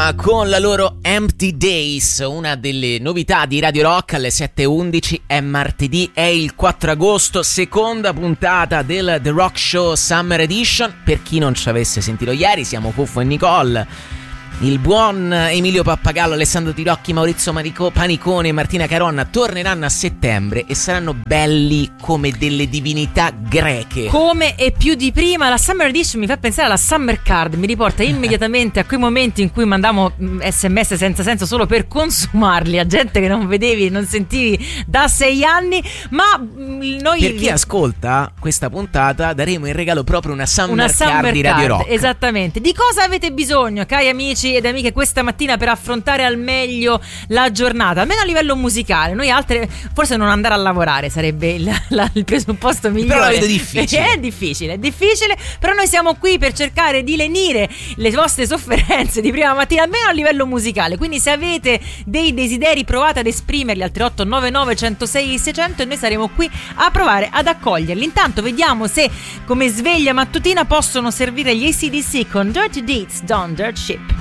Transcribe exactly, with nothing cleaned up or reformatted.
Madonna con la loro Empty Days, una delle novità di Radio Rock alle sette e undici. È martedì, è il quattro agosto, seconda puntata del The Rock Show Summer Edition. Per chi non ci avesse sentito ieri, siamo Fuffo e Nicole. Il buon Emilio Pappagallo, Alessandro Tirocchi, Maurizio Marico, Panicone e Martina Caronna torneranno a settembre e saranno belli come delle divinità greche. Come e più di prima. La Summer Edition mi fa pensare alla Summer Card, mi riporta immediatamente a quei momenti in cui mandavamo sms senza senso solo per consumarli a gente che non vedevi, non sentivi da sei anni. Ma noi, per chi ascolta questa puntata, daremo in regalo proprio una Summer, una Summer Card di Radio Rock. Esattamente. Di cosa avete bisogno, cari amici ed amiche, questa mattina per affrontare al meglio la giornata, almeno a livello musicale? Noi altre forse non andare a lavorare sarebbe il, la, il presupposto migliore. Però la vedo difficile. È difficile, è difficile, però noi siamo qui per cercare di lenire le vostre sofferenze di prima mattina, almeno a livello musicale. Quindi se avete dei desideri provate ad esprimerli al tre otto nove nove uno zero sei sei zero zero e noi saremo qui a provare ad accoglierli. Intanto vediamo se come sveglia mattutina possono servire gli A C D C con Dirty Deeds Done Dirt Ship.